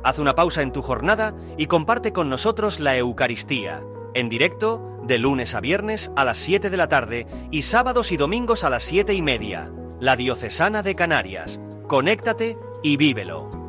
Haz una pausa en tu jornada y comparte con nosotros la Eucaristía, en directo, de lunes a viernes a las 7 de la tarde y sábados y domingos a las 7:30. La Diocesana de Canarias. Conéctate y vívelo.